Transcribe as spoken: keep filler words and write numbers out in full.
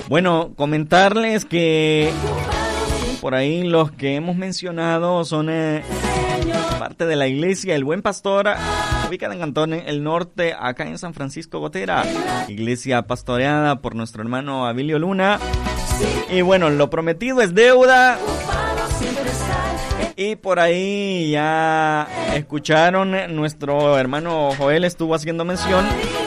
Bueno, comentarles que por ahí los que hemos mencionado son eh, parte de la iglesia El Buen Pastor, ubicada en Cantón El Norte, acá en San Francisco Gotera. Iglesia pastoreada por nuestro hermano Abilio Luna. Y bueno, lo prometido es deuda. Y por ahí ya escucharon, nuestro hermano Joel estuvo haciendo mención